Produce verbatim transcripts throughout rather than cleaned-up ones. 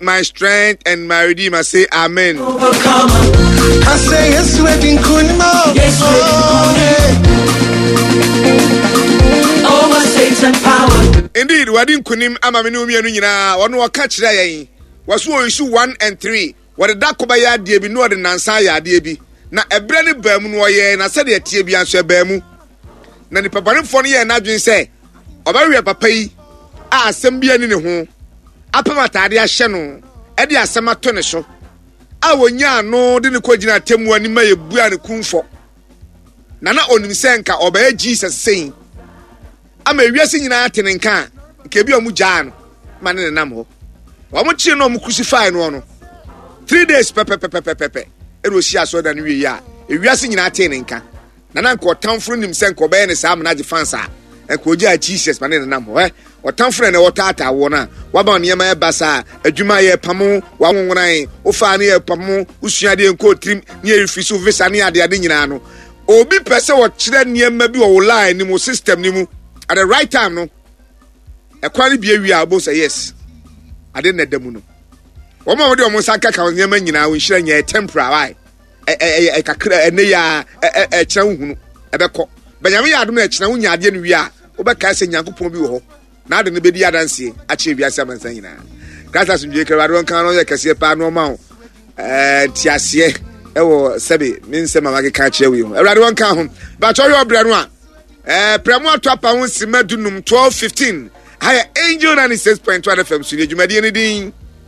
my strength and my redeemer. Say amen. I say yes, wedding kunimo. Yes, over Satan power. Indeed, wedding kunim amaminu mienu nyina wonu waka kire yen. Wasu issue one and three. Wode dakoba ya de bi no de nansa ya de bi. Na ebre ne baamu no ye na se de tie bi anso baamu. Na ni paparefo no ye na dwen se obawe papa yi a asem bia ni ne ho. Apema tade a hye no e de asem ato ne so. A wonya no de ne kwagina temu ani ma ye bua ne kumfo. Na na onim se nka oba Jesus sein. Ama wiase nyina atene nka nke bia mu gyaa no ma ne nam ho. Wa mo chi no mo crucify no no. three days pepe pepe pepe pepe. E ro hia so da no wi ya. E wiase nyina atene nka. Na na nka otamfro nim se nka oba ne sa amna je fansa. Enka ogia Jesus ma ne nam ho. Eh otamfro na wotata wo na. Wa ba niema e basa adwuma ye pamo wa wonwonan. Wo fa ne ye pamo usuade enko trim ne ye fisu visa ne ade ade nyina no. Obi pese wo kire niema bi wo line ni mo system ni mu. At the right time, no. A quality be we are both say yes. I didn't let them know. One more day, almost I can't count your man now. We share your temporary. A cacra and they are a chow. A beco. But I mean, I don't know. I didn't we are. Over casting Yanko Pombo. Now the baby dancing. Achieve your seven saying. Catas and Jacob, I don't count on the Cassia Panormal. And Tiasie. Oh, Sabi, means some of my catch you. I don't count. But all your brand one. Eh, Premo Twapa won Simedunum twelve fifteen. Higher Angel ninety-six point two F M studio. You made anything?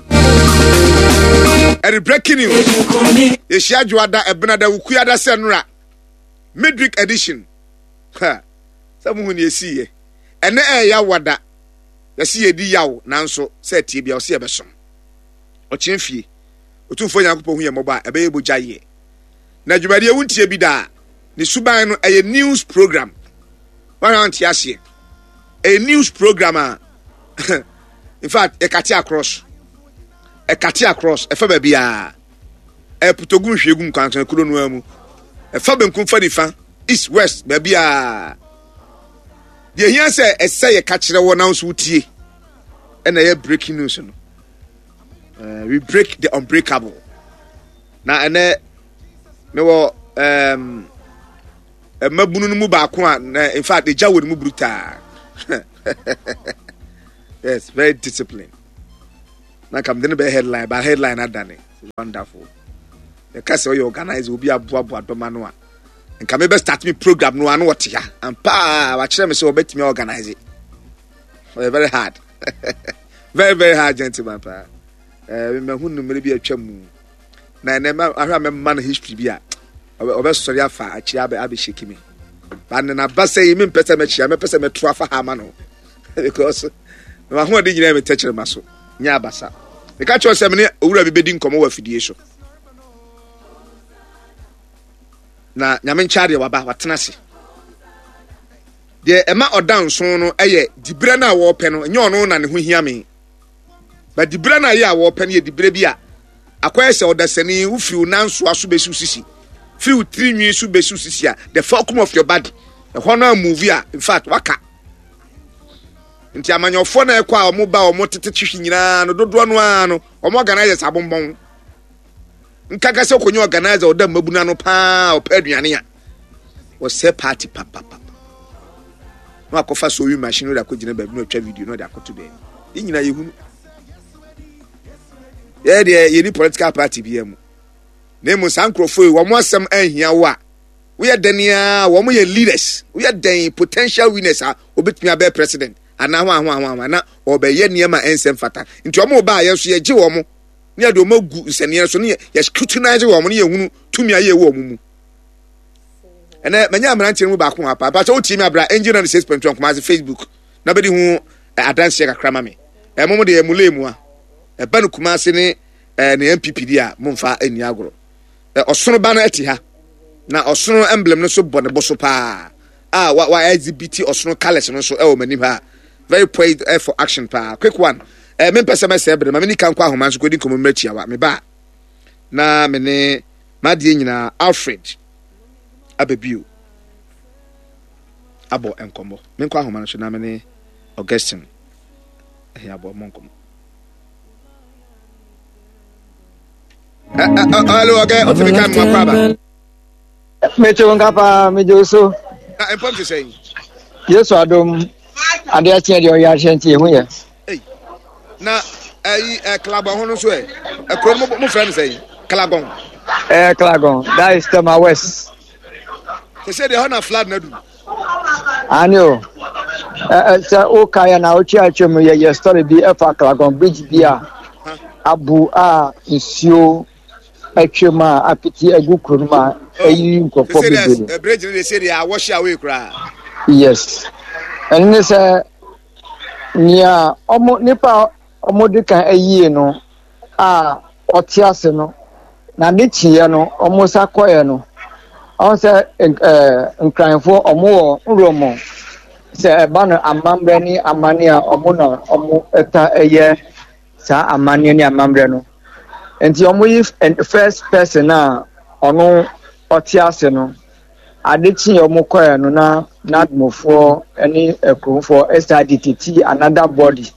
A breaking news. Yeshia Juada Ebenada Ukuyada Senra. Midweek edition. Ha. Someone you see. And eh ya wada. You see di yaw nanso say tibia o se ebesom. O chemfie. Otumfo Yankopon hu ye moba ebe ye boja ye. Na dwumade wuntie bi da. Ni suban no a news program. One anti a news programmer. In fact, a Katia Cross, a Katia Cross, a Fabia, a Putogun Shigum Council, Kurunuamu, a Fabian Kumfanifa, East West, Babia. The here say a say a catcher one ounce woody, and a breaking news. Uh, we break the unbreakable. Now, and uh, no, um, a mabunu mu ba ko in fact the jawo mu brutal. Yes, very disciplined. Na come the be headline but headline had done it. Wonderful. The case you organize will be a boa boa doma no. And come be start me program no anu what ya. And pa wa kire me say obet me organize it. Very hard. Very very hard gentleman pa. Eh me hu no mere bi atwa mu. Na na ma ahwa me man history bi a obe sorry afa akira abe abe shake me but na ba say me pese me chia me pese me tro afa ha ma no because ma ho de nyina me techere maso nya abasa me ka cho se me ne owura bi bedi nkomo wa fidie so na nyame ncha de waba watena se de ema odan so no eye dibre na wo pe no nya ono na ne ho hia me but dibre na ye a wo pe ne dibre bi a akoye se odasani ufiri nanso aso besu sisi feel three minutes to be susia the fulcrum of your body the one movie in fact waka nti amanyofo na ekwa omo ba omo tete twihwi nyina no dodo no ano omo organize sabombon nkaka se konyo organize oda mabuna no pa opaduane ya wo se party papa papa no akofa so wi machine no akogina ba bi no twa video no de akoto be nyina yehunu ye de ye ni political party bi am nemu sankrofo wo mo asem ahia wo a we are dania wo mo ye leaders we are den potential winners a obetumi abe president ana ho ho ho na obeye niema ensem fata nti wo mo ba yeso ye gi wo mo ne ade o magu nsene so ne ye scrutinize wo mo ne ye hunu tumi aye wo mo mu ene manya amranche mu ba ko apa ba so timi abra engine ninety-six point one kuma Facebook na bedi hu adanse kakra ma me e mo mo de emulemu a e ba no kuma se ne ne M P P dia mo mfa ani agoro osono ba na ati ha na osono emblem no so bone bo so pa ah wa wa exhibit osono colors no so e o mani ha very poised for action pa quick one eh me pese me sebre ma me ni kan kwa ahoma so godi komo mrachi awa me ba na me ne madie nyina Alfred abebiu abo enkomo me kwa ahoma so na me ne Augustine eh abo monkomo Hello, okay. What you become more papa? Me chon kapa me joso. Na empom to say. Yes, adom. Ade a tie de o ya hyentie hu ye. Hey. Na eh Clagon ho no so e. E kro mo mo friend say. Clagon. Eh Clagon. That is Tema West. They say they na flood na do. Anyo. Eh eh o kaya na o chi achom ye ye story bi e fa Clagon bridge bi a. Abu a nsuo atwema apiti agu kuruma ayi nkofo bebe. The bridge they say they are wash away cry. Yes. And this uh nia omo nipa omo de kan ayi no a otiase no na de chie no omo sakoye no on say eh nkranfo omo wo nromo se eba no amambre ni amane a omo na omo eta eye sa amane ni amambre no enti omo yi first person na ono otiase no adechi omo koye no na nadmofo any ekromfo estadititi another body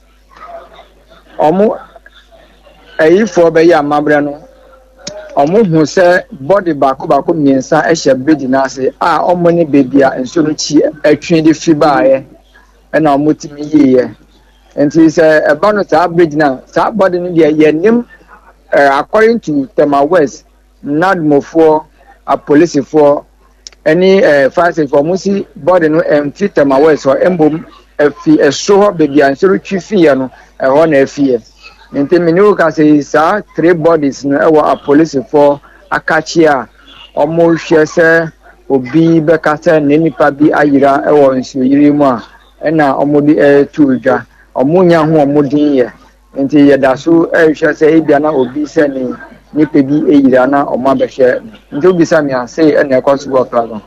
omo eyi for be ya amambre no omo hu se body bako bako miensa ehye bedi na ase a omo ni bebia enso no chi atwen de fiba ye na omo timi yiye enti se eba no ta bridge na sa body no de ye nim according to Tema West nadmofo a police for any uh fast for musi body no empty Tema West or embom efi eso baby an so twifi ye no e ho na efi ye enti menu ka say sa three bodies no e wa police for akachi a omo hwe se obi be ka se ne nipa bi ayira e wo nsu yiri mu a e na omo di e tuja omo nya ho omo din ye enti ye da so e hwe se e bia na obi se ni nipa bi eyira na omo abehwe enti obi sa mi ase e na ekoso wo klago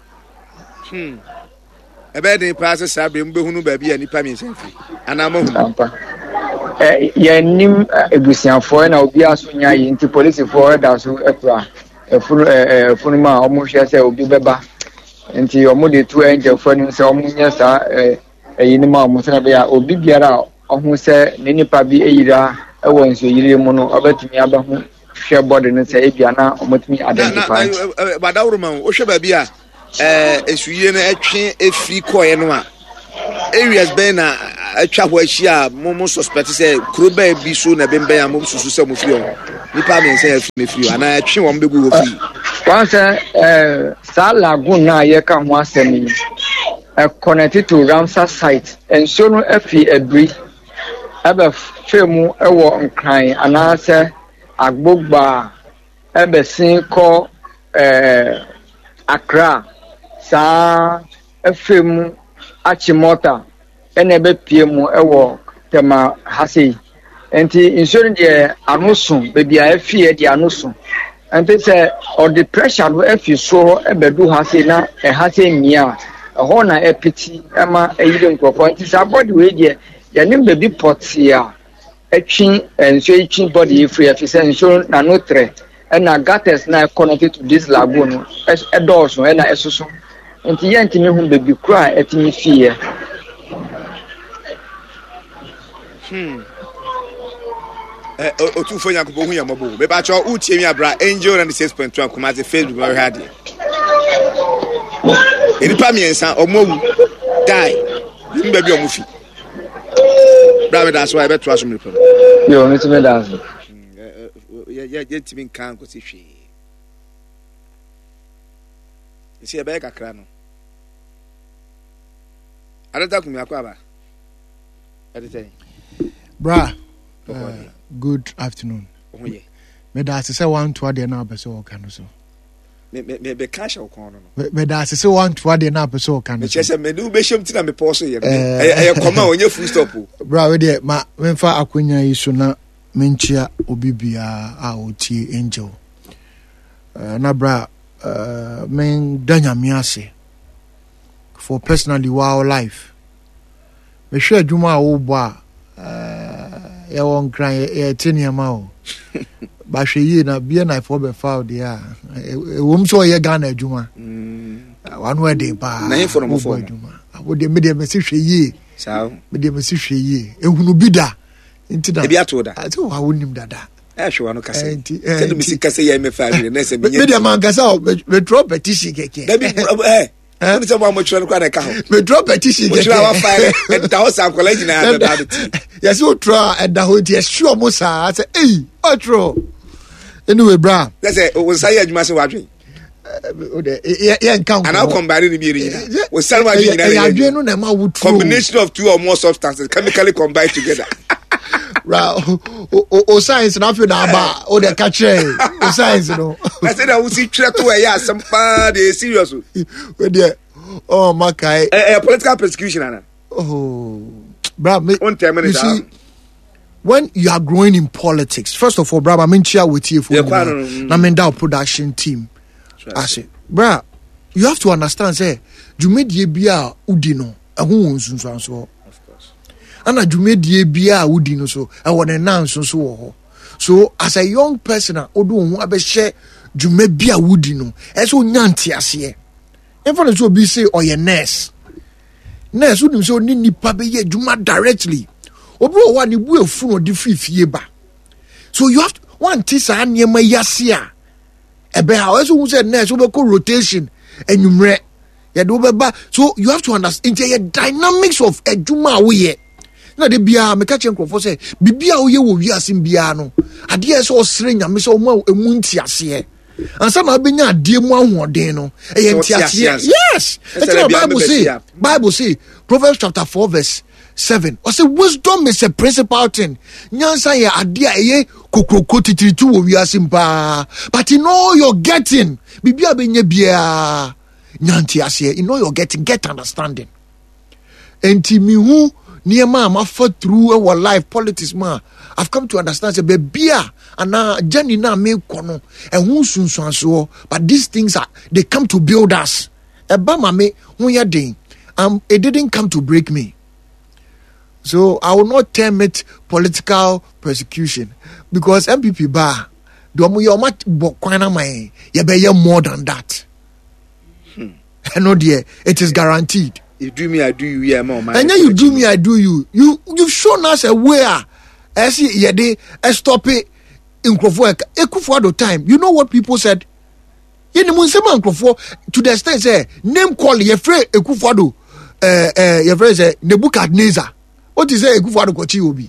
hmm ebe dey pass sabe mbe hunu ba bi nipa mi senfi ana ma hunu eh ye nim ebusianfo na obi aso nya yi nti police for da so etra efunu eh efunu ma omo hwe se obi beba nti omo de tu enje fo ni se omo nya sa eh eyi ni ma omo se na be ya obi biara ohun se ne nipa bi eyira ewo nso yire mu no obatumi aba hu hwe body no se ebia na omotumi identify badawru ma o hwe ba bi a eh esuye na etwe efri koye no a areas ben na atwa ho ahia mo mo suspect say kroba bi so na bembe ya mo susu se mo firi o nipa men say afi me firi ana atwe wo mbegu wo firi once eh sa lagoon na ye ka ho asemi e connected to Ramsar site and so no afi abri aba femu e wo nkran ana se agbogba ebe sin ko eh Accra sa efemu achimota enebe piemu ewo Tema hasi enti insure de anusun bebi a efie de anusun enti se or the pressure no efi so ebedu hasi na e hasi mia ho na epiti ema eyire nkofo enti sa body we de ya nim bebi potia etwin enso etwin body free efi se insure na no tre na gutters na connected to this lagoon e doors no na esoso nti yenti me hu bebi kura etimi fie hmm eh o tu fo nyakobo hu yamabo be ba cho u tie mi abra angel ninety-six point two kuma ze Facebook ma hade eni pa mi ensan omowu die nim bebi omufi bra me da so e beto aso mi problem yo me timi da so ya ya timi kan ko si hwe isi ebe kakra no adata kumi akwa ba adete bra uh, good afternoon oye me da se one to ade na be so kan so me me be cash o kon no me da se one to ade na be so kan me chese me du be shem tina me pause ye e e koma onye full stop bra we de ma me fa akonya yi so na menchia obibia a oti angel uh, na bra uh, men danya mi ase for personally wow life me hwe adwuma a wo bo a uh, ya won kran e tiniama o ba hwe yi na bia na for be foul dia e wom so ye Ghana adwuma mm one way dey ba na info no for adwuma wo de me de me si hwe yi sao me de me si hwe yi ehunu bida inti da e bia to da ati wa wonim dada eh hwe wano kase sɛ dum sika sɛ yɛ me fa adwene na sɛ me media man kasa me drop petition keke da bi eh eh sɛ mo amotwere no kwa na ka ho me drop petition keke mo wa fa e da ho sa akola nyina da da yes o try e da ho die sure mo sa say eh o try anyway bra let's say o say adwuma se wadwen o de ye nkan and how combine ni bi nyina o say wadwen nyina ya adwen no na ma wo true combination of two or more substances chemically combined together. Right, o o science na feel na ba o de catch o science no. I said I will see try to e ya some pa dey serious. We dey oh makai eh political persecution ana. Oh bra me you see when you are growing in politics, first of all bra I mean share with you for na me da production team. I say bra you have to understand say dwumedie bia udi no ehun nsunsuan so. Ana dwumedie bia wudi no so e won na nso so wo ho so as a young person odo ho abehye dwuma bia wudi no e so nyante ase e for so be say oye nurse nurse wudi so ni nipa be ye dwuma directly obi o wa ni bu efu no de fifie ba so you have to one tisa anema yase a e be ha so hu say nurse we go rotation enumre ye do be ba so you have to understand the dynamics of edwuma we ye na de bia me ka chenkrofo se bibia wo ye wo wiase bia no ade e so osere nyame so mo emu ntiase ansa na benya ade mu ahoden no e ye ntiase yes it's the bible say bible say Proverbs chapter four verse seven o say wisdom is a principal thing nyansa ye ade a ye kokroko titiritu wo wiase mpa but in all you're getting bibia benya bia nyantiase in all you're getting get understanding enti mi hu Niema ma fought through our life politics ma. I've come to understand say bebia ana journey na me kono e hu sunsun so but these things are they come to build us. Eba ma me hu ya den. Um it didn't come to break me. So I will not term it political persecution because M P P ba do mo yo ma bokwana mai ye be ye more than that. Hmm. No dear, it is guaranteed. You do me, I do you, yeah, mom. And then you do me, I do you. You you've shown us a way. I see yede I stop it in Crawford. Ekufuado time. You know what people said? Yeni munsema Crawford to the extent say name call ye free Ekufuado. Uh, uh, your friend say Nebuchadnezzar. What is say Ekufuado kochi obi?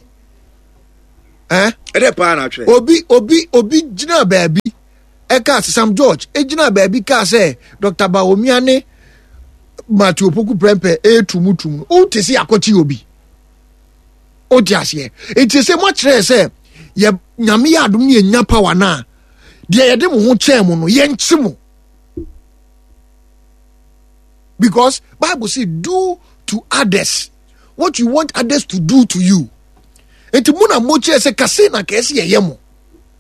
Eh? Ede pa na twe. Obi obi obi jina baby. Eka Sam George. E jina baby ka say Doctor Baomiane. Matthew Poku Prempe e tumutum o te se akoti obi o ti ase e te se mo kire se ye nyame ya adom ne nya power na de ye de mo ho kyem no ye nkyim because Bible say do to others what you want others to do to you enti mo na mo kire se kase na kase ye ye mo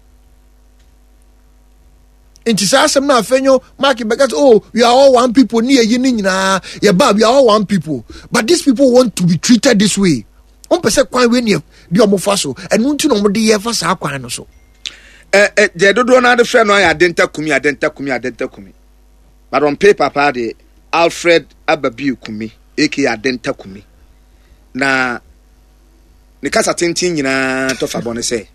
enti sasem na afenyo mark because oh we are all one people near you nyina ye ba we are all one people but these people want to be treated this way on pese kwan we ne de omofa so enu nti no mo de ye fa sa kwan no so eh eh je dodo na de frɛ no ya denta kumi adenta kumi adenta kumi but on paper pa de Alfred Ababiu Kumi aka adenta kumi na ne kasa tintin nyina to fa bone se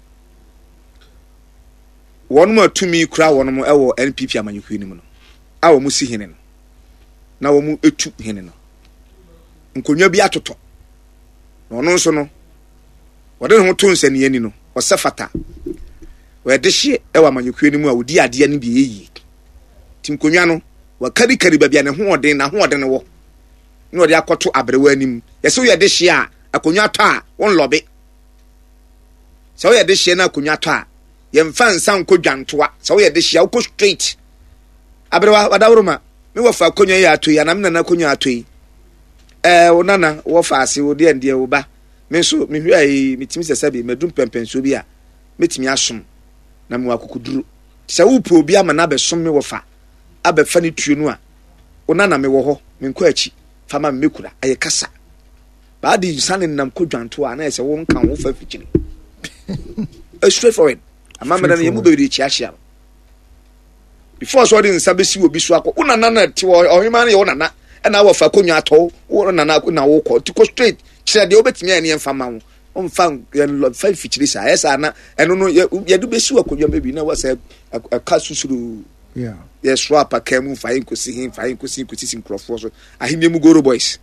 one more to me kura one more ewo N P P amanyuku ni mu no a wo mu si hene no na wo mu etu hene no nkonwa bi atoto na ono nso no wode ho to nsani ani no osefata we de hye ewo amanyuku ni mu a wodi ade ne bi yeyi tim konwa no wa kari kari ba bia ne ho oden na ho oden ne wo ne ode akoto abrewa anim yese wo ye de hye a akonwa to a won lobe se wo ye de hye na akonwa to a yemfa nsan ko dwantoa so ye de hia ko straight abrewa wadawroma me wo fa konyo ya atoyi anam na konyo atoyi eh onana wo fa ase wo de ande wo ba me so me hwi ai mitimi sesabi medum pempenso bi a metimi asom na me wakukuduru se wo po bi ama na be som me wo fa abefa ne tuo no a onana me wo ho me nko achi fa ma me kura aye kasa ba di sane nam ko dwantoa na se wo nkan wo fa fichiri straight forward amamera na yemu bebi chi ahia before so dey nsa besi obi so akọ una nana ti ohima na ye una na e na wo fa konwa ato wo nana na wo ko ti ko straight kire de obetimi ani emfa ma wo on found five features. I said, and I don't know, you do be sure could you maybe know what's a casus. Yeah. Yes, swap a came fine could see him, fine could see, could see him cross. I hear him go to boys.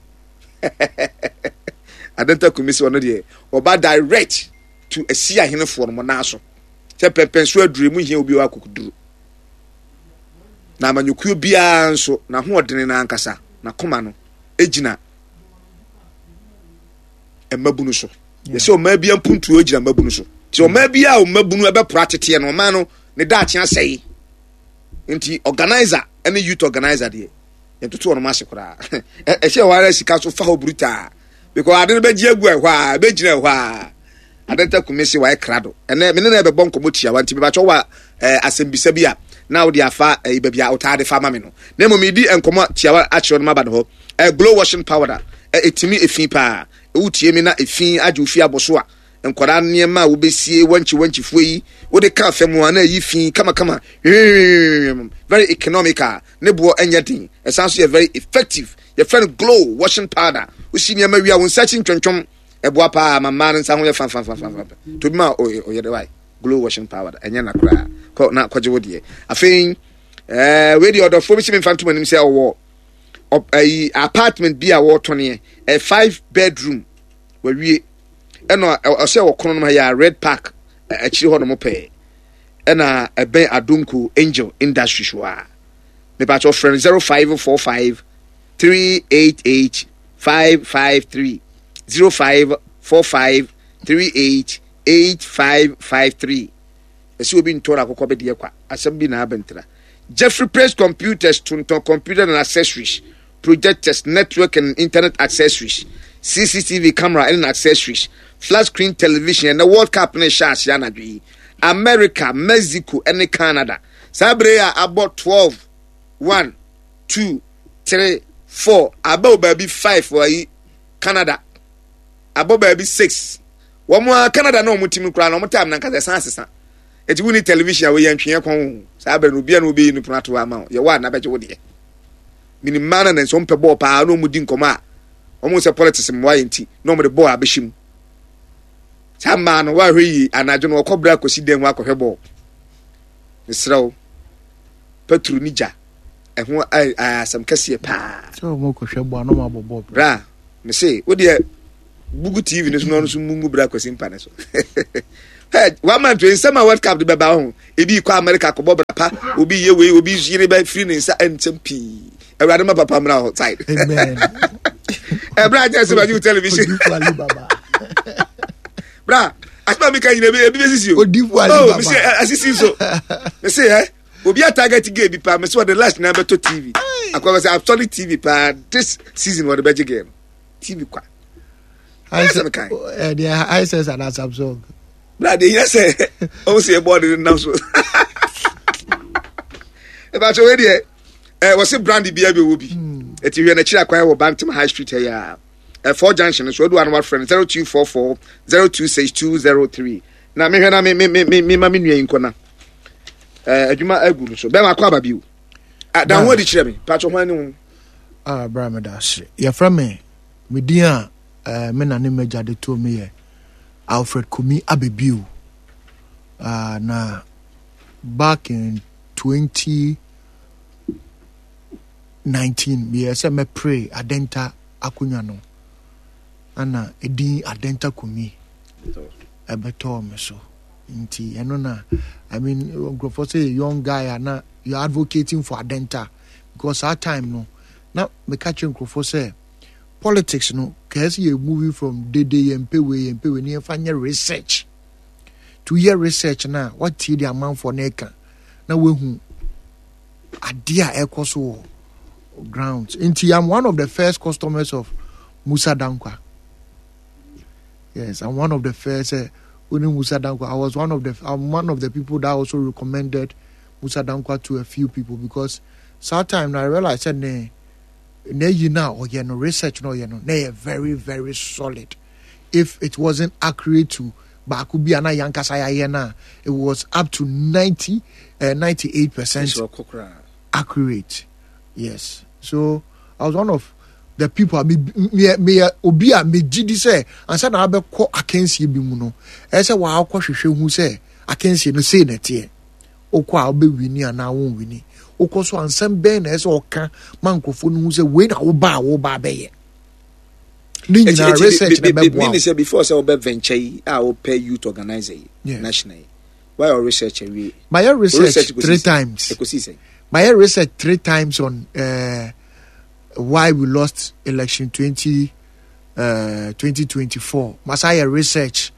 I don't talk to Miss one day or bad direct to a sea in a form of naso. Tell Pensua dream we will be what could do. Now, when you could be so now who are doing Ankasa, na Comano, Ejina, and Mabunuso. So maybe I'm put to Ejina Mabunuso. So maybe I'll Mabunu about practicity and Omano, the Dutch say. Inti organizer, any youth organizer, dear. And to two on massacre. I say, why I see Castle Faho Bruta. Because I didn't be Jaguar, why, Bejina, why. I don't talk to Missy White Crado. And then I have a bonk mutia, want to be bachowa, as in Bisabia. Now they are far a baby out of the farmamino. Nemo midi and come out Tiawa action mabano, a glow washing powder, a to me a fee pa, Utiemina a fee, Adufia Bosua, and Koran near ma will be see when you went to free, what they can't fem one, ye fee, come on, come on, very economical, nebo and yetting, it sounds very effective. Your friend glow washing powder, we see near Maria when searching Trenchum, a boapa, my man, and somewhere fan fan fan fan. To ma or your way. Glow washing powder and yana cry. Call not Quajodi. I think uh where the other formation in Phantom himself war up a apartment be a war twenty a five bedroom where we and I say or Konomaya Red Park a chihono pay and a ben adunku angel industry shwa. Me patch of friend zero five four five three eight eight five five three zero five four five three eight eight five five three. As you been told, I could be a assembly na bentra. Jeffrey Press Computers, Tunto Computer and Accessories, Projectors, Network and Internet Accessories, C C T V Camera and Accessories, Flat Screen Television, and the World Cup and Shas Yanadri, America, Mexico, and Canada. Sabrea about twelve, one, two, three, four, about baby five for Canada, about baby six. One more Canada no mutim crown no time na kasa san it wuni television we yantwe kon sabe no bia no be ni prato ama ye wa na beje wo de mini mana na so mpe ball pa no mudi nkoma omo se politics mo yenti no mo de ball abeshim sama no wa hwi anajo no kobra kosi den wa kohwe ball nisraw petru nija ehun asam kase pa so mo kohwe ball no ma bobo bra me say wo de Bugu T V no no so mungu bra kwesi mpa ne so. Hey, one man to summer World Cup de baba ho. E bi kwa America ko bobra pa, obi ye we obi yire ba free ne nsa entempi. Ewrade ma papa mra ho side. Amen. E bra just ba you television. Bra, asma mi kan yire be be sisi o. Odifu ali baba. Oh, me say asisi so. Me say eh, obi a target game bi pa, me say the last number to T V. Akwa say absolute T V pa this season what the budget game. T V kwa. I said, uh, the I says an Samsung. Bloody, yes, oh, see a body now. So, about already, uh, was a brandy beer will be. If you're in a chair, quite Bantam High Street here. A four junction, so do one friend zero two four four zero two six two zero three. Now, me, me, me, me, me, me, me, in corner. Uh, you might have so. Bema Quaba Bill. At down what did you me? Patch of my ah, Bramadas. You're from me, me dear. Uh, men and major they told me Alfred Kumi Abebiu uh, na back in twenty nineteen me say me pray adenta akunya no ana edin adenta Kumi ebeto me so nti eno na I mean go say young guy ana you advocating for adenta because our time no na me catch you say politics no cause you moving from day day and pay way and pay when you find your research to year research now what the amount for neka now we who idea echo grounds into I'm one of the first customers of Musa Dankwa. Yes, I'm one of the first uh, Musa Dankwa. I was one of the I'm one of the people that also recommended Musa Dankwa to a few people because sometimes I realized that nah, nah, you know, or you know, research, no, you know, they very, very solid. If it wasn't accurate to Bakubi and Yankasaya, it was up to ninety, uh, ninety-eight percent accurate. Yes. So I was one of the people me me me obi a me gidi say ansa na abekọ akansie bi mu no e say wa akọ hwehwe hu say akansie no say na tie okọ a obe wini ana won wini okọ so ansam ben na e say oka mankofo no hu say we na wo ba wo ba be ye ni na research na be mean say before say obe venture a wo pay youth organizer national why your research we my research three times my research three times on uh why we lost election twenty twenty-four. Masaya research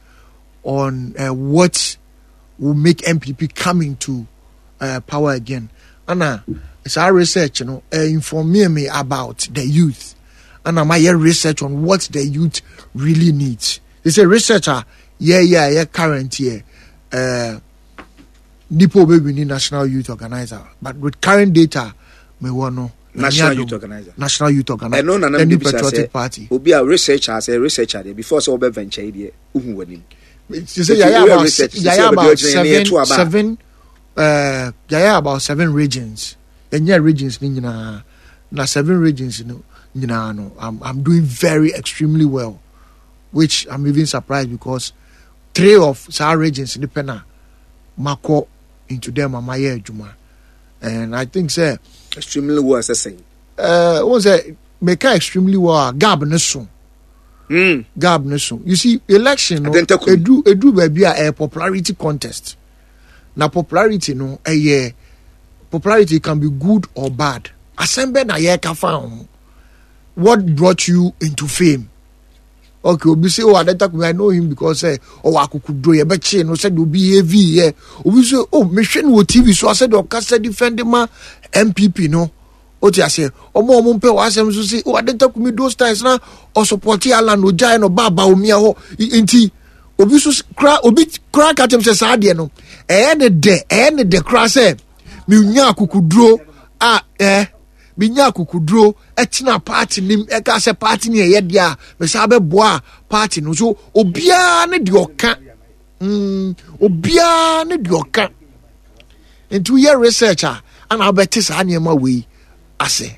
on uh, what will make M P P come into uh, power again. Anna, it's our research, you know, uh, inform me about the youth. Anna, my research on what the youth really needs. It's a researcher, yeah, yeah, yeah, current year. Uh, Nipo baby need National Youth Organizer, but with current data, me want no. National Youth Organizer. National Youth Organizer. No, no, no. Any patriotic party. Obi a researcher as a researcher there before so be venture there. Uhu wani. You say yeah about yeah about seven seven uh yeah about seven regions. And yeah regions ni nyina na seven regions no nyina no. I'm I'm doing very extremely well, which I'm even surprised because three of our regions independent mako into them am my juma. And I think say extremely well as I say. Uh, was it make extremely well? Gab neso. Hmm. Gab neso. You see, election no. Edu edu baby a popularity contest. Na popularity no. A year popularity can be good or bad. Asembe na ye ka found. What brought you into fame? Okay, obi say oh Adentakumi I know him because eh oh akukudro ye be che no said obi heavy ye. Obi say oh me hwe no T V so I said o kasa defend ma M P P no. O ti ase omo omo mpe wa asem so say oh Adentakumi those times na o support ala no jai no baba o mia ho enti obi so kra obi kra katem say sa de no eh ne de eh ne de kra say me nya akukudro ah eh binya kukudro etina party nim e ka se party ni ye dia me sa be boa party no so obia ne de oka mm obia ne de oka into your researcher and I bet sa na ma we ase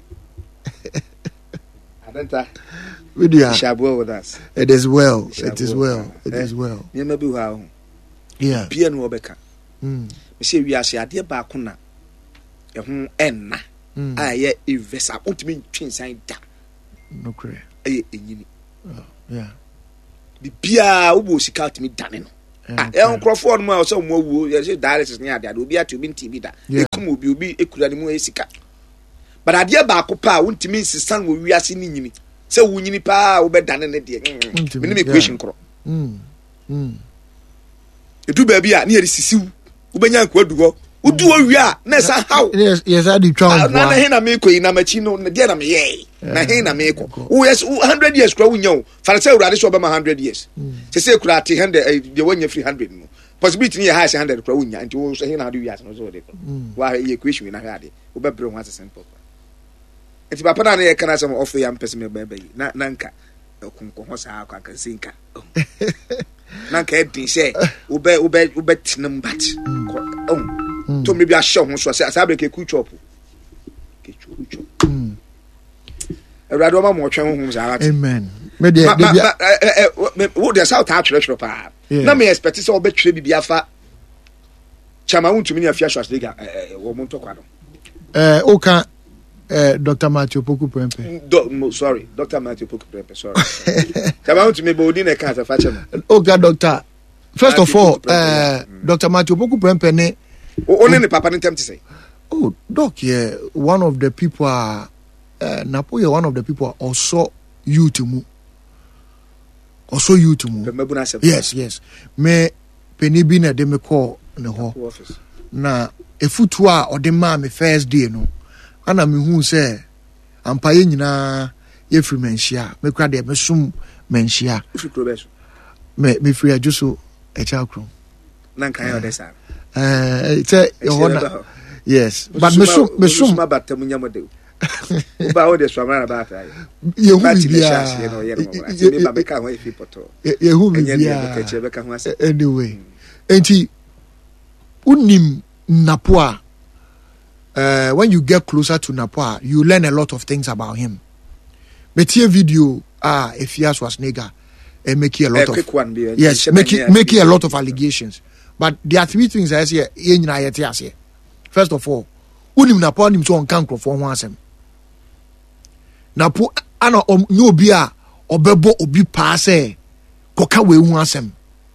Adenta with you shabo with us it is well it is well it is well you ma bi wa yeah bia no obeka mm me say wi ase ade ba ko na e ho enna ah yeah invest ultimate twinsan da no cray eh enyini yeah bibia wo bo sika ultimate dane no ah e nkrofo no ma so mo wuo ye say dialysis ni ade ade obi ati obi nti bi da e kum obi obi ekura ni mu esika but ade ba ko pa ultimate sisan wo wiase ni nyini se wo nyini pa wo be dane ne de me ni equation kro mm mm edu ba bia na ye sisiw wo benya nkwadu ho udu owia na sa how yes yes I do try na na he na me koyi na machi no na dia na me ye na he na me ko wo yes one hundred years kura wunya o farase urade so be ma one hundred years se se kura te one hundred de wonya free one hundred no possibility ni high one hundred kura wunya nti wo so he na do wiase no so de wa ye equation na hade wo be bre ho as simple nti papa na na ye kana some of yam person me be be na na nka kunko ho sa akwa kan sinka na ka edin say wo be wo be wo be tinam bat oh to me be a show ho so say asabre ke ku chop ke chu chop mm erado ma mo twen ho za amen me de de wo de south atwere pa na me expect say obetwere bibia fa chama untumi ni afia shwas liga wo mo ntokwa no eh o kan eh Doctor Matthew Poku Prempe do sorry Doctor Matthew Poku Prempe sorry chama untumi be odi na ka fa chama o ga doctor first of all uh Doctor Matthew Poku Prempe ne only the papa didn't to say. Oh, doc, yeah, one of the people are uh, Napoya. One of the people are also you to move. Also you to move. Yes, yes. Me penibi na de me call ne ho. Na efutua or the ma me first day no. Ana me hu say ampaye nyina ye free menhia. Me kra de me sum menhia. Me me free ajuso e cha kro. Nan kan yo desa. Uh, it's a honor. Yes, but me sum me sum ma batam nyamode. Uba o de swamana ba ta. Ye hu bia. Ye no ye no. Ati me ba be ka ho e fi poto. Ye hu bia. Anyway, enti unim Napoa. Uh, when you get closer to Napoa, you learn a lot of things about him. metie video ah Efia Schwarzenegger and make a lot a of quick one, be, yes making making a lot of allegations, but there are three things I say yen na yete ase. First of all, unim na pa nim so on kan krofo ho asem na po ana no obi a obebo obi pa se koka we hu asem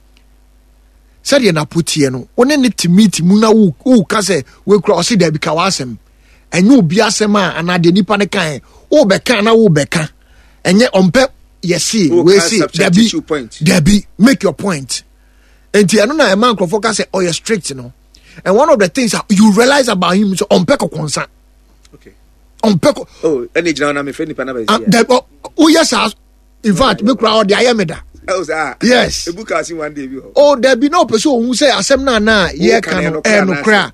said ye na potie no one ne timiti mu na wo wo ka se we kura o se da bi ka wa asem enye obi asem a ana de nipa ne kan wo be kan na wo be kan enye ompe yesi we see debi debi make your point enti eno na e man krofo ka se oh you strict no, and one of the things that you realize about him is on peko concern. Okay. On peko. Oh, any general na me friend nipa na ba uh, the, oh, oh yes, in fact, me crowd the ayameda. Oh, ah. Yes. E book as one day bi. Oh, there be no person who say asem na na ye kan no e no kra.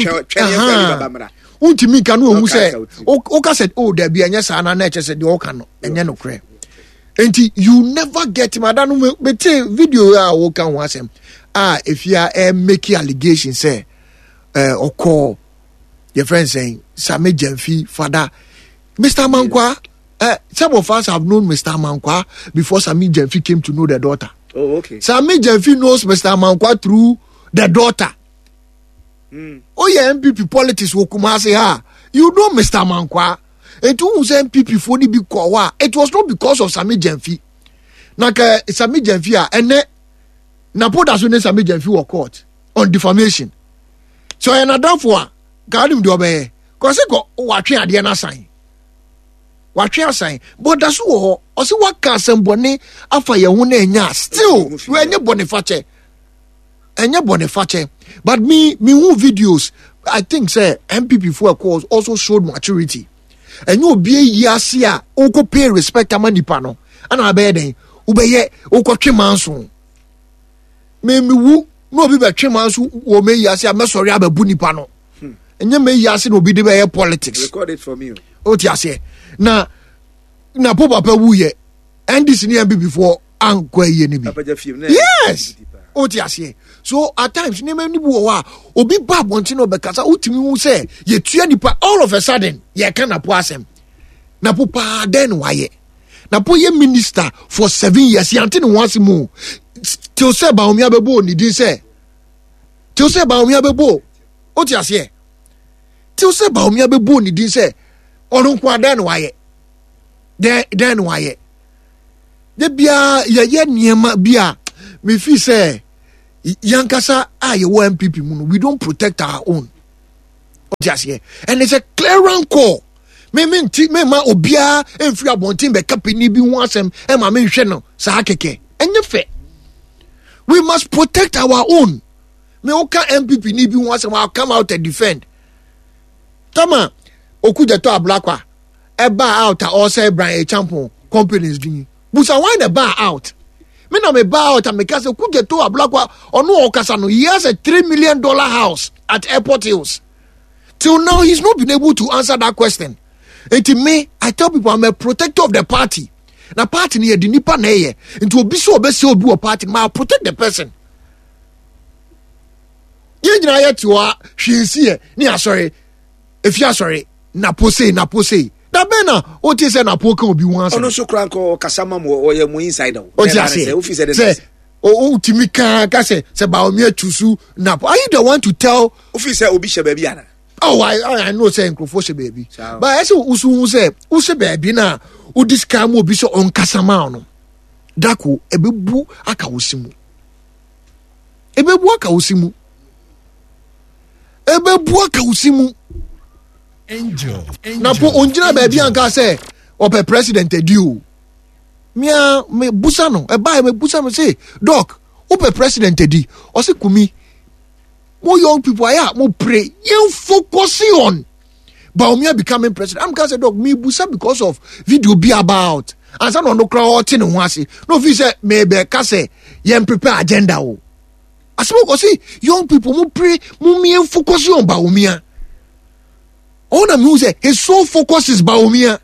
On untimi kan no who say o ka said oh there be anya sa na na che say the o kan no enye no kra. Enti you never get madam me te video a wo kan ho asem. Ah, if you are uh, making allegations say uh, or call your friend saying Sami Jenfi father Mister Mankwa, uh, some of us have known Mister Mankwa before Sami Jenfi came to know the daughter. Oh, okay. Sami Jenfi knows Mister Mankwa through the daughter. Mm. Oh yeah, M P P politics will come say ha. You know Mister Mankwa. And who say M P P for the big kwa? It was not because of Sami Jenfi. Naka Sami Jenfi a ene na poda so ne Sami Jenfi wo court on defamation. So en adafo a gadim do be ko se ko watwe ade na sign. Watwe asign. But da so ho o se waka asembone afa ye hu na enya still we enye boniface. Enye boniface. But me me who videos I think say M P P for cause also showed maturity. And you be yasi a oko pay respect amanipa no. Ana be den ubeye oko twemanso. Me me wu no be be twemanso wo me yasi a me sorry ababu nipa no. Enye me yasi no be de be politics. Record it for me. O ti ase. Na na po papa wu ye. And this ni be before ankwa ye ni bi. Yes. O ti ase. So at times ni me ni bu wa obi ba bonti no be kasa utimi hu say ye tua nipa all of a sudden ye kan na po asem. Na po pa den wa ye. Na po ye minister for seven years yante no once mu. Till say ba omi abebo ni din say. Till say ba omi abebo. O ti ase. Till say ba omi abebo ni din say. Orun kwa den wa ye. Den den wa ye. De bia ye ye niema bia me fi say Yankasa ah you M P P mu we don't protect our own. Just here. And it's a clear run call. Me me ti me ma obia enfri abontin be kapini bi ho asem e ma me hwe no sa keke. Enye fe. We must protect our own. Me oka M P P ni bi ho asem I'll come out and defend. Tama okuja to ablakwa. E ba out or say Brian Champion companies doing. Busa why the bar out? Me na me buy out and me kase kuje to ablakwa onu okasa no he has a three million dollar house at Airport Hills. Till now he's not been able to answer that question. And to me I tell people I'm a protector of the party. Na party ni di nipa na ye into obi so obese obi o party ma protect the person. Ye nyina ye tiwa hwensi e ni asori if you sorry na pose na pose da bena o ti se na poka obi wan so ono so kran ko kasama mo o ye mo inside o o ti ase say o timi kan ka se se ba o mi atusu na are you the one to tell officer obi she baby ana oh i i know say nkrofo she baby but I say usu say usu baby na o diska mo obi so on kasama no dako ebebu aka wosimu ebebu aka wosimu ebebu aka wosimu Angel. Na po onjina baby anka say ope president edu. Mia me busa no e ba me busa me say doc ope president edi. O say kumi. More young people aya mo pray. You focus on Baumia becoming president. I'm gonna say doc me busa because of video be about. And some no crowd tin ho ase. No fi say me be ka say yen prepare agenda o. Asmo ko say young people mo pray mo me focus on Baumia. All the music, his sole focus is Baumia.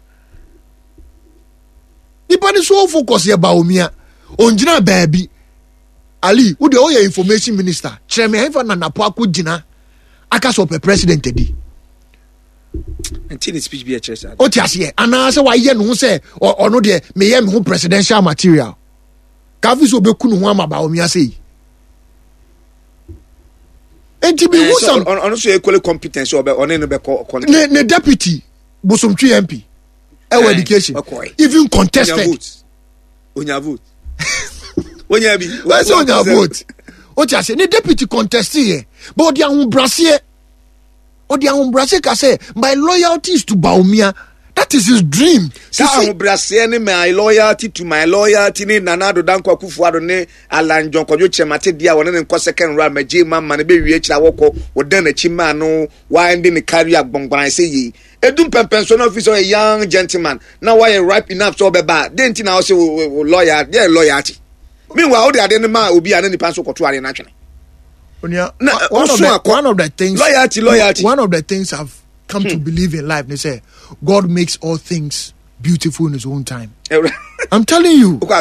The sole focus is Baumia. Onjina baby. Ali, who the oil information minister? Cheme hefa na napo akujina. Akaso pe president edi. until the speech be a church. O ti ase ana say why ye no say ono de me ye me ho presidential material. Kafi so be ku no ho amaba o mi ase. Enti be who some on so equally competence or be on no be content. Ne deputy Bosomtwi M P. Our education. Even contested. Onya vote. Onya bi. Where's onya vote? O ti ase ne deputy contested here. But the umbrasier or the umbrasier ka say my loyalty is to Baumia. That is his dream. Sa umbrasier ne my loyalty to my loyalty ne Nanado Danko Akufo-Addo ne Alan John Kojo Chemate dia won ne nko second round ma J man man be wie kira woko wodan na chima no winding the career gbongban say yi edum pension officer a young gentleman now why ripe enough so be bad then tin na say lawyer yeah loyalty meanwhile all the ade ne ma obi ane nipa so koto are na twene onia one of the one of the things loyalty loyalty one of the things I've come hmm. to believe in life, they say God makes all things beautiful in his own time. I'm telling you. I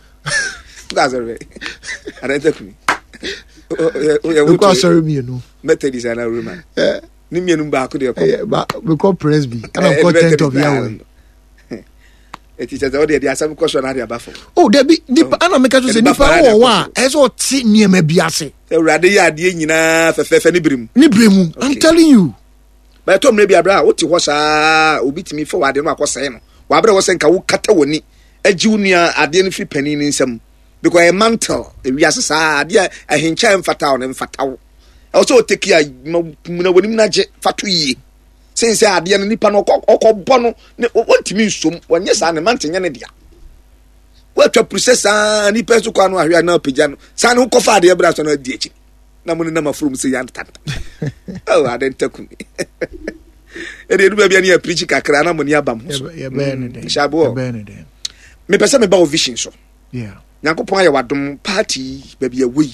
don't me. Because sorry me, you know. Method is an room. Nimian back to the we call Presby. And I'm content of Yahweh. It is already there are some question area bafo. Oh, there be nipa ana make us say nipa o wa eso ti niema biase. Ewrade ya ade nyina fefefe ni birim. Ni birim. I'm telling you. But Tom maybe abra what you was ah obi timi forward no akose no wa abra wo se nka wo kata woni agi unua ade no fi pani ni nsam because a mantle e wi asesa ade a hincha mfata no mfata wo also take ya muna woni naje fato yi since ade no nipa no okobbo no wontimi nsom wonye sa ne mantenye ne dia wa twa process ah nipa so kwa no ahwe na pagya no sa ne ko fa ade abra so no adi echi na mun na mafrum se yan tata oh I didn't take me e dey do bia na preach kakra na mun ya bam so ye be ne dey shabo be ne dey me pese me ba vision so yeah Nyankopon ya wadom party ba bia wi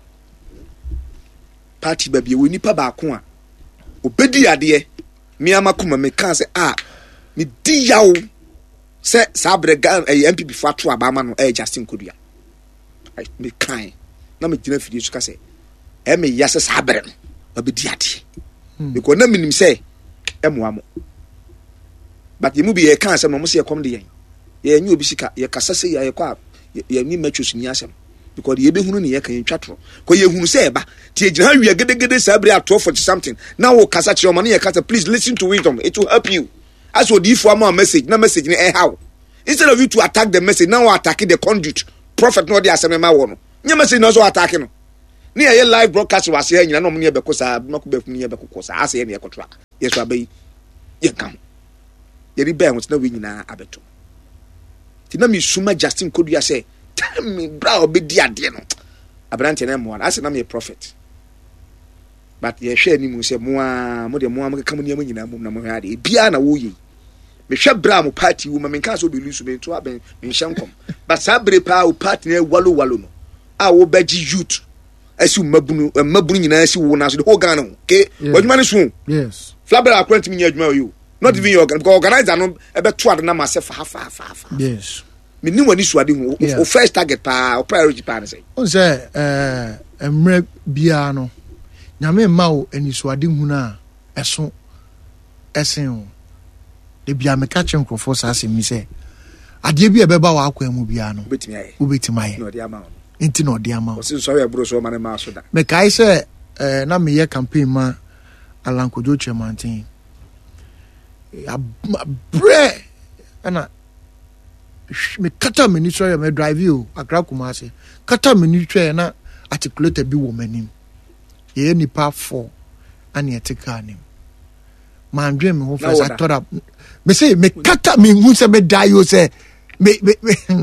party ba bia wi nipa ba ko a obedi ade me amakoma me kan se ah me di yawo se sabrega M P P fatu abama no e Justin Kodua me kan na me gina fidi so ka se e me yase sabre no obedi ade because na minim say emuamo but you be e kan se no mo se e kom de yen ye nyu obi sika ye kasa se ye kwa ye ni matches ni asem because ye be hunu ne ye kan twatro ko ye hunu se eba ti e gina wi gedegede sabre at twelve forty something now wo kasa che o man ye kasa please listen to wisdom it will help you as what if one message na message ni eh how instead of you to attack the message now attack the conduit prophet no dey asem ma wo no nya message no so attack no ni ye live broadcast was here nyina no mo ne be ko sa mako be funu ye be ko sa ase ye ne ekotwa yeso abai ye kam ye ri be na we nyina abeto ti na mi suma Justin Kodua say tell me bra obedi ade no abrante na mo ase na me prophet but ye hwe ni mu se mo a mo de mo a mo ka mo nyama nyina mo na mo hwa de bia na wo yi me hwe bra mo party wo ma me kan so be lusu be to aben me hyenkom but sabre pa wo party na walo walo no a wo beji youth asi mabunu mabunu nyina asi wo na so the whole Ghana okay wadwuma ne so yes flabber akwant mi nya adwuma you not even your because organizer no e be to ade na ma se fa fa fa fa yes me ni wani so ade hu o first target pa o priority pa na say on say eh emre bia no nyame ma o ani so ade hu na eso esen o de bia me ka chen krofo sa se mi say ade bia be ba wa akwa mu bia no betimi aye ubetimi aye no de ama inti no de ama o sin so ya bro so ma na ma so da me kai say eh na me ye campaign ma Alan Kojo Chemantin a bre ana me kata me ni so me drive you Accra Kumasi kata me ni so na articulated bi wo manim ye nipa four ani etika nim man dream me ho first I thought up me say me kata me hu say me die you say me me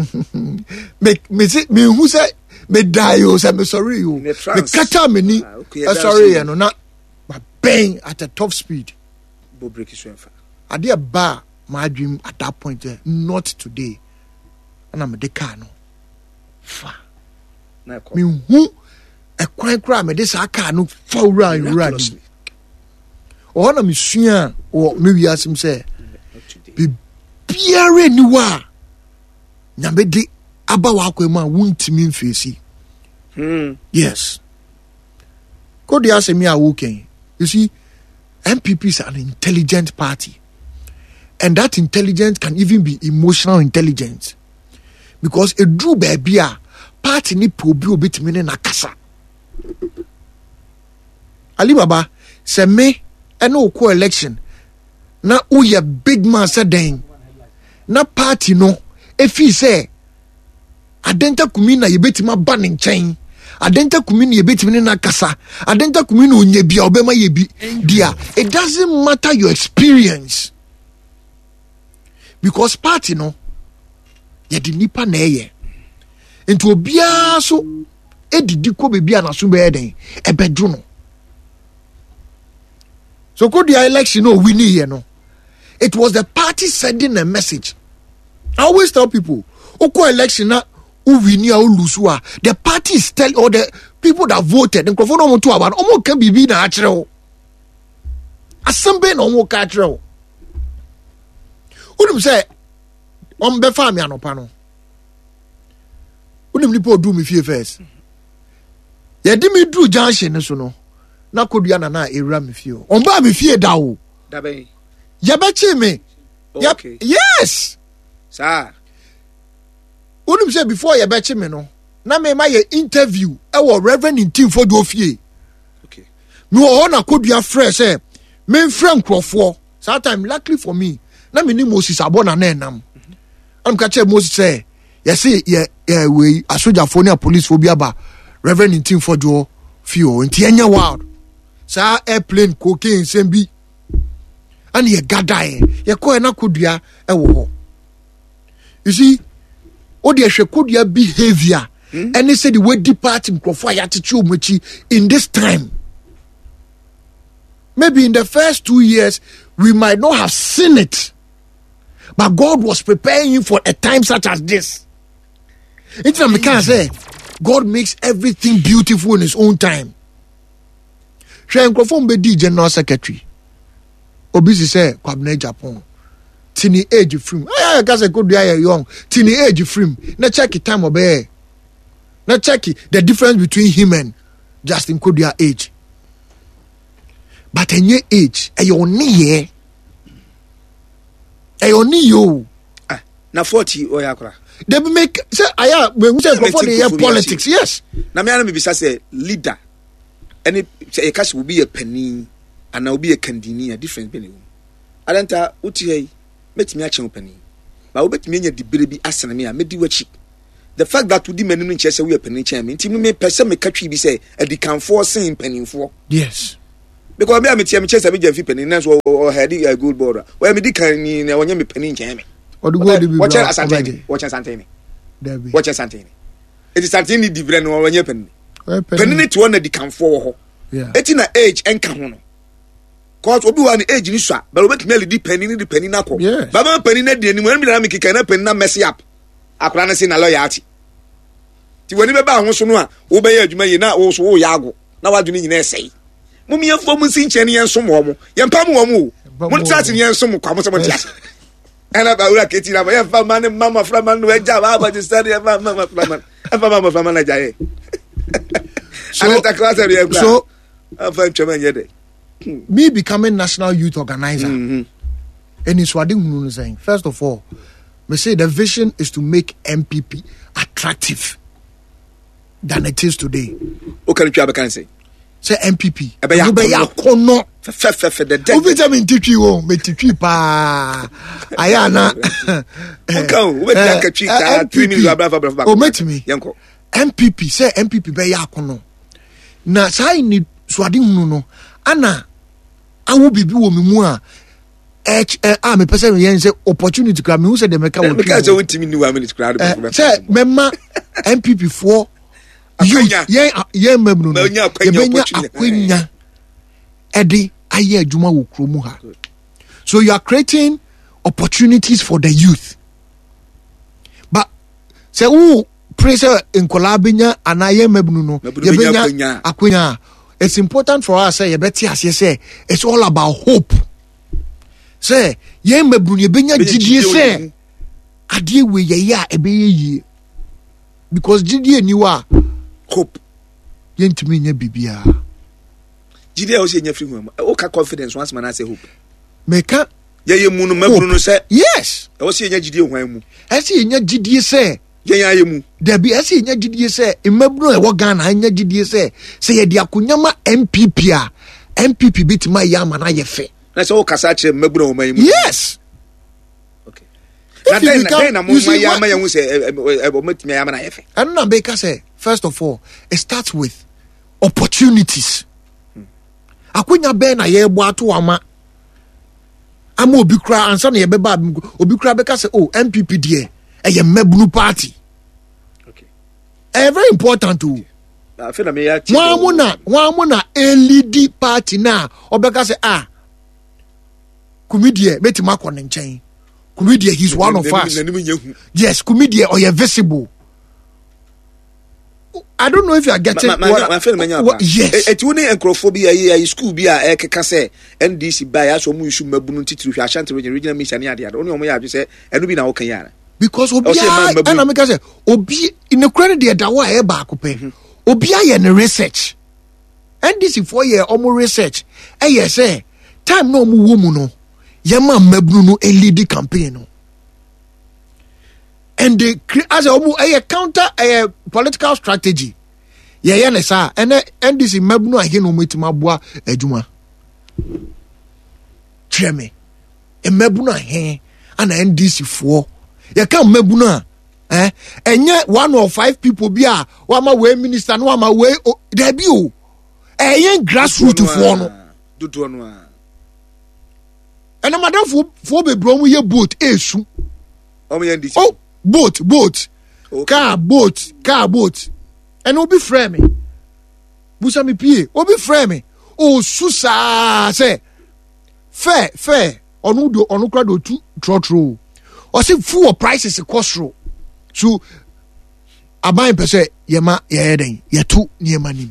me me say me hu say me die you say me sorry you me kata me ni sorry you know na bang at a top speed bo break is enfa ade ba my dream at that point uh, not today and I'm the car no fa na ko me hu e kwan kra me this car no fa ura ura ni o na me sua o me wi asim say be biare ni wa nya me de aba wa kwema wuntimi mfesi hmm yes ko dia se me a woken you see M P P is an intelligent party and that intelligence can even be emotional intelligence, because a drew baby a party ni probi obetimi ne nakasa. Alibaba say me eno ko election na uye big man said den na party no efi say adenta kumina yebetima ba ne nchen adenta kumina yebetima ne nakasa adenta kumina onye bia obema yebi dia. It doesn't matter your experience, because party no ye di nipa na eye into obia so edidi ko bebi anaso be den ebedru no. So could the election no win here no, it was the party sending a message. I always tell people, oko election na who win or lose, the party is tell or the people that voted, the microphone no to about omo can be na achiro asembe no mo ka achiro. Unim say on be fa me anopa no, unim ni po do me fie first ye di me do junction so no na kodua na na ewura me fie on ba me fie da o da be ye be chi me. Okay. Yes sir. Unim say before ye be chi me no na me ma ye interview e wo reverend in team for do fie. Okay. Me o na kodua fresh say me friend crofo that time luckily for me na me ni Moses abona na enam am ka che Moses say ye say ye we asoja fo na police fo bi aba reverend in team for do fie o nti enya wild sa airplane cocaine sembi and ye gadae ye ko na kodua e wo ho. You see o de hwe kodua behavior mm? And they say the way depart in crofo ya techu omochi in this time. Maybe in the first two years we might not have seen it, but God was preparing you for a time such as this. It's what I can say. God makes everything beautiful in his own time. Shey microphone be di general secretary obisi say kwabna Japan tini age frame ah ka say could be young tini age frame na check time obe na check the difference between him and Justin Kodia age, but enye age e yo ni ye e yo ni yo ah na forty o yakora they make say aya we say for the politics. Yes na me ana me bisa say leader any say cash will be a penny and will be a candini a difference penny adanta uti hey metimi a chen penny ba wo betimi nya dibere bi asene me a medi wachi. The fact that we di menu nche say we a penny chen me ntimi me pese me katwi bi say edikanfo sen pennyfo. Yes, because me am tie me chese be jamfi penny na so o head a good border we me di kan ni na wonya me penny chen me o do go di bi watch asante watch asante Debbie watch asante it is something ni dibere no wonya penny penny ni to na edikanfo ho. Yeah. Eti na age enka ho no. Cause obi wa ni age ni swa, but obetumi ali di penny ni di penny na ko. Yes. Baba penny na di animu, na me kika na penny na mess up. Akura na say na loyalty. Ti woni be ba ho so no a, wo be ya adwuma yi na wo so wo ya ago. Na wa dwuni nyina esei. Mum ye fo mu sin chene yen so mo mo. Ye mpa mu wo mu. Mun trust yen so mo kwa mo so mo tias. Ena ba ura keti na ba ye fa man mama fra man no eja ba ba study mama mama fra man. Efa mama fra man na jaye. So so me becoming national youth organizer, mm-hmm. And it's what I'm saying. First of all, we say the vision is to make M P P attractive than it is today. What can you can say? Say M P P. Ebe ya kono. Fe fe fe the dead. Obi tell titwi wo, me titwi pa. Aya na. Okay, we take a titwi ta three minutes abra abra. O metimi. Yanko. M P P say M P P be ya kono. Na sai ni swade hunu no ana awu bibi wo memu a h a me pese me yen say opportunity kra me hu say de meka wo because say wintimi ni one minute kra de say memma M P P for yen yen mabnu no ye benya akwanya edi aye adwuma wo kromu ha. So you are creating opportunities for the youth, but say who pressure in collabina and I am mebnu no akwenya. It's important for us say yebeti as say it's all about hope. Say ye mebnu ye benya gidie say ade we ye ya ebe ye because gidie ni wa hope yentimi nya bibia gidie o say nya free home o ka confidence once man say hope meka Ye ye mu no mabunu no se. Yes. E wo se nya gidie hwan mu. E se nya gidie se. Ye ya ye mu. Da bi e se nya gidie se mabunu e wo Ghana nya gidie se se ye de akonyama M P P a M P P bitima ya ma na ye fe. Na se wo kasa kire mabunu wo man mu. Yes. Okay. Na den na na mo man ya ma ye hu se e bo matimi ya ma na ye fe. And na be ka say first of all it starts with opportunities. Akonya be na ye bo ato ama ama obi kra ansa na ye be ba obi kra be ka say oh M P P de e ye mabunu party. Okay. Eh very important too. I feel me ya One muna one muna L D party na obeka say ah Kumidie metima ko ne nchen. Kumidie he's one of us. Yes, Kumidie or you visible. I don't know if you are getting ma, ma, what I feel me yes. Et woni encrophobia ya school bi a e keka say N D C ba ya so mu issue mabunu titiri hwa Ashanti regional mission ya de oni omo ya say enu bi na wo kan ya. Because obi and I make say obi in the credit there da wa e ba ko pe. Obi aye ne research. N D C for year omo research. E ye say time no mu wo mu no. Ye ma mabunu no e lead campaign no. And they as a a counter a political strategy. Yeah, yeah, ne sa. And N D C mabunu ahe no metima boa adwuma. Treme. E mabunu ahe ana N D C for. Ye kan mabunu a eh enye one or five people bi a wa ma we minister no wa ma we there bi o. Enye grassroots for no. Dudu no a. And madam for for be bro mu ye boat esu. O me N D C. Oh, boat, boat. Okay. Car, boat, car, boat. And obi frame me. Busa mi pie. Obi frame me. Oh, susa say. Fair, fair. Onu do onu kra do tu trotro. O say full prices cost ro. So aban pe say yema ye den. Ye tu niema nim.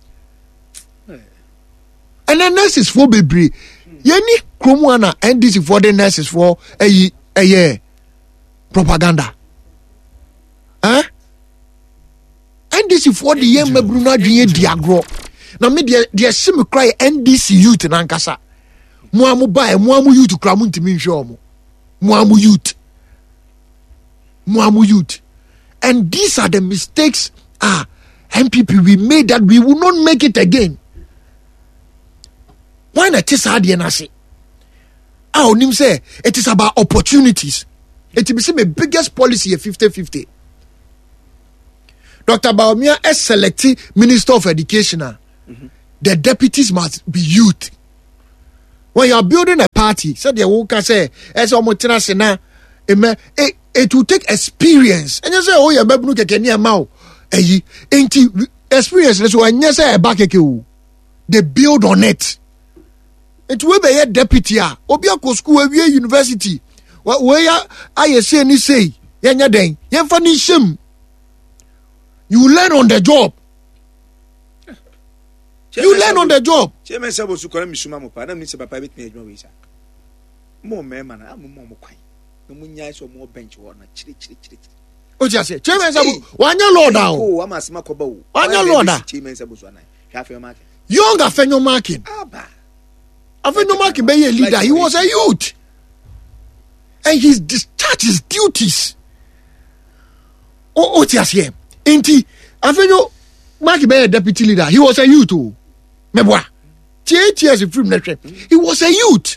And then nurses for bebre. Ye ni kromu ana N D C for the nurses for eh eh propaganda. Huh? N D C for the year mabunu adwene diagro. Na me de de sim cry N D C youth na nkasa. Mo amu ba mo amu youth kra mu ntimi nhwe omo. Mo amu youth. Mo amu youth. And these are the mistakes ah M P P we made that we will not make it again. Why not this hard na say? Ah onim say it is about opportunities. It will be the biggest policy fifty fifty. Doctor Baumia is selecting Minister of Education. Mm-hmm. The deputies must be youth. When you are building a party, so the worker say, as Omotina Sena, it it will take experience. And you say, oh, you're baby, you can hear mau. Eh, experience. That's why you say, back they build on it. It will be a deputy. Obia school, a university. What way I say ni say yenya den yemfa ni shim. You learn on the job. You learn on the job. Chairman sabo su kora misuma mo pa na mi se papa bit me adwuma we sa. Mo me ma na mo mo kwan. No mo nya so mo bench wo na chiri chiri chiri. O ja say chairman sabo wanya lord down. Oh amasema ko ba wo. Wanya lord down. Chairman sabo so na. Hwa fe market. Young afenyo marking. Aba. Afenyo marking be a leader. He was a youth. And he's discharged his duties. Oh, oh, yes, yeah. Inti, I think you, Mark Bay, deputy leader, he was a youth too. Meboa, eight years in film lecture, he was a youth.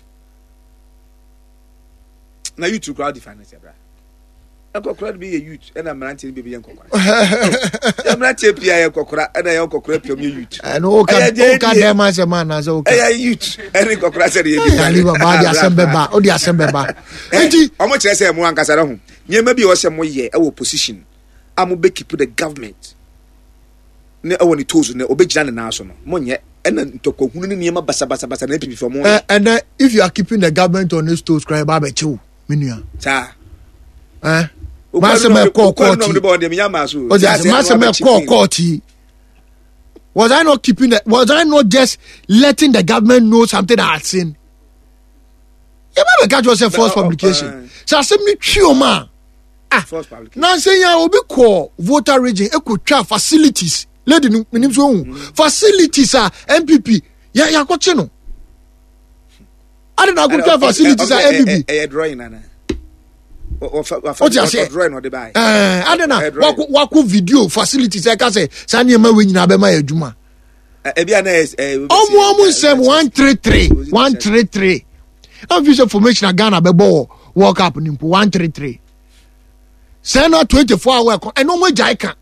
Now you two crowd finance, bra. I got crowd be a youth, and I'm not baby young cockra. I'm not a P I cockra, and I uncle crap your youth. And okay, okay, damn as a man as okay. Hey, youth, and a cockra said, "You leave about the assembly bar, or the assembly bar." How much I say, Moan Casarahum? You maybe was some more year, our position. I'm a big keep the government. Ne awon itozu ne obejina na aso no monye ena ntoko hunu ne niema basa basa basa na pipi for mo. And uh, if you are keeping the government on its toes, cry ba be chew menua. Sa. Eh? Master me call court. Oh, yes, master me call court. Was I not keeping the, was I not just letting the government know something I had seen? You never catch yourself false publication. So I said me chioma. Ah, false publication. Now say ya obi call voter region e could try facilities. Lady minim so facilities are M P P. Ya ya ko che no. I don't know good facilities are M B B. A drawing nana. What you say? Drawing or the buy. Eh, I don't know. What what could video facilities I can say. Sani ma we nyina be ma adwuma. Ebi ana eh. Omo omo sem one three three one three three. Now visual formation Ghana be ball World Cup nimpo one three three. Say na twenty-four hour e no mo jai kan.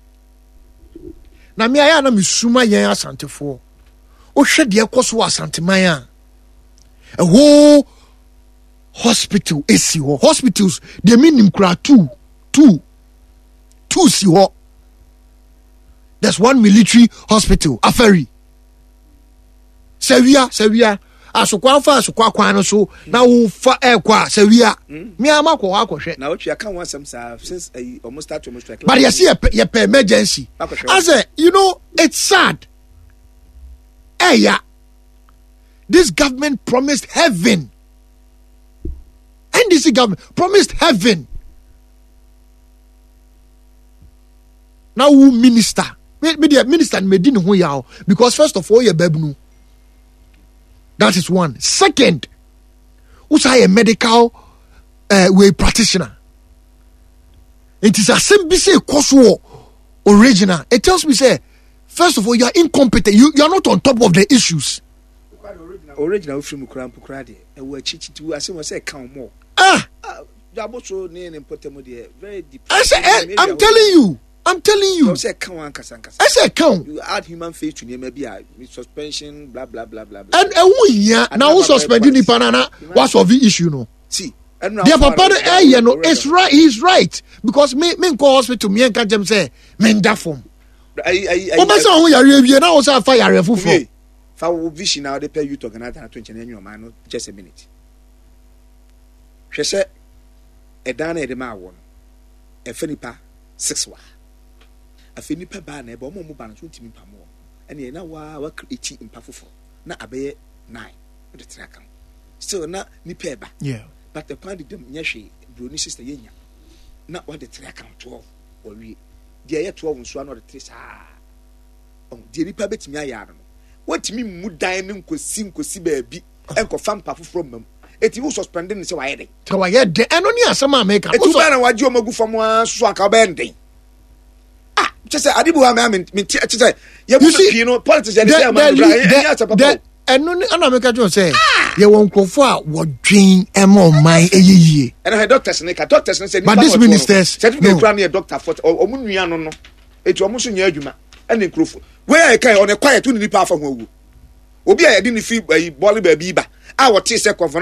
Na me aya na me suma yen asantefo. O hwe de ekoso asanteman a. A whole hospital is here. Hospitals they mean him cry two two two si ho. There's one military hospital, Aferi. Sevilla, Sevilla. Asokwa fa asokwa kwan no so na wo fa ekwa Sevilla. Me amakwo akwohwe. Na otua kan one some since uh, almost start to almost like. But you see a per emergency. I say, you know, it's sad. Hey, yeah. This government promised heaven. N D C government promised heaven. Now who minister? Media minister medin who yao because first of all you babnu. That is one. Second, who's a medical uh, way practitioner. It is a simple say coursework original. It tells me say first of all you are incompetent. You you are not on top of the issues. Original film kram pokrade e wo achichi tu ase mo say kan mo ah jabotro ne ne potemo de very deep. I say eh, I'm telling you I'm telling you I say kan wan kasa kasa I say kan you add human face to name be a suspension blah blah blah blah blah and e wo hia na wo suspend ni panana what of the issue no see their papa eh you know it's right he's right because me me go hospital me enka dem say me nda form I I o be say ho yare wie na wo say fa yare fufu fa wo vision now dey pay you to organize na twenty na enyo man no just a minute hwese e dan na e de ma wo no e fa nipa six wa afi nipa ba na e ba mo mo ba no ntimi pa mo ene na wa wa create impa fofo na abeye nine the track still na nipa e ba yeah but the point dem nyehwe broni sister yenya na wa the track twelve or we dey ye twelve nso na the three sa on dey nipa betimi aya no what me mu dan ne nkosi nkosi baabi enko fam pa foforo mam eti wo suspend ne se wa yede te wa yede eno ni asema America eti ba na waji o magu fam so aka ba ndin ah chese adibu ha me me chese ye bu pi no politics ye say man bra ya cha papa eno ni ana America jo say ye won nkofo a wodwen emo man eyiyie eno he doctors ne ka doctors ne say but this ministers certificate kra na doctor for omu nua no no eti omu so nya adwuma ene nkrofo where kai on a quiet to nipa afa ho awu obi a ye de ni fi boli ba bi ba a wote se